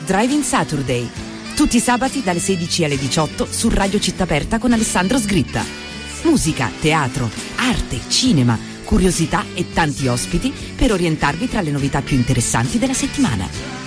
Drive-In Saturday. Tutti i sabati dalle 16 alle 18 su Radio Città Aperta con Alessandro Sgritta. Musica, teatro, arte, cinema, curiosità e tanti ospiti per orientarvi tra le novità più interessanti della settimana.